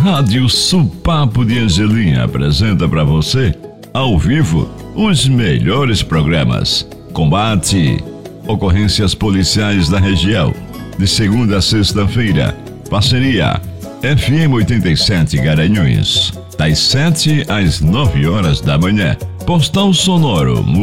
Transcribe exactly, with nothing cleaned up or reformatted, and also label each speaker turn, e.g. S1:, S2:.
S1: Rádio Supapo de Angelim apresenta para você, ao vivo, os melhores programas. Combate, ocorrências policiais da região, de segunda a sexta-feira. Parceria F M oitenta e sete Garanhuns, das sete às nove horas da manhã. Postal sonoro.